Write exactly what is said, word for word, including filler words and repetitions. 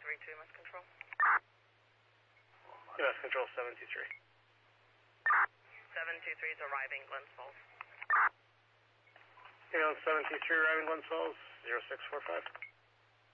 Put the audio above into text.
three two, Mass Control. Mass Control seven two three. seven two three is arriving, Glens Falls. Ambulance seven two three arriving Glens Falls, zero six four five.